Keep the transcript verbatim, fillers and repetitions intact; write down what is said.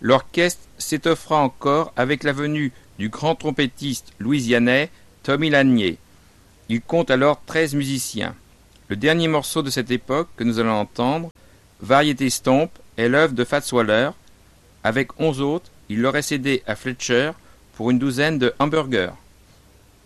L'orchestre s'étoffera encore avec la venue du grand trompettiste louisianais Tommy Lanier. Il compte alors treize musiciens. Le dernier morceau de cette époque que nous allons entendre, Variété Stomp, est l'œuvre de Fats Waller. Avec onze autres, il l'aurait cédé à Fletcher pour une douzaine de hamburgers.